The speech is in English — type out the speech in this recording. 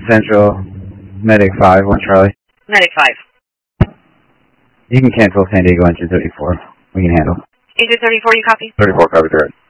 Central, Medic 5, 1 Charlie. Medic 5. You can cancel San Diego engine 34. We can handle. Engine 34, you copy? 34, copy, 3.